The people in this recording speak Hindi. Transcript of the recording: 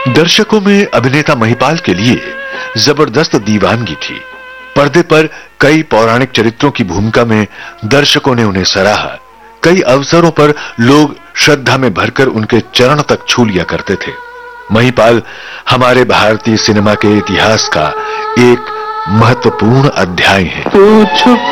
दर्शकों में अभिनेता महिपाल के लिए जबरदस्त दीवानगी थी। पर्दे पर कई पौराणिक चरित्रों की भूमिका में दर्शकों ने उन्हें सराहा। कई अवसरों पर लोग श्रद्धा में भरकर उनके चरण तक छू लिया करते थे। महिपाल हमारे भारतीय सिनेमा के इतिहास का एक महत्वपूर्ण अध्याय है।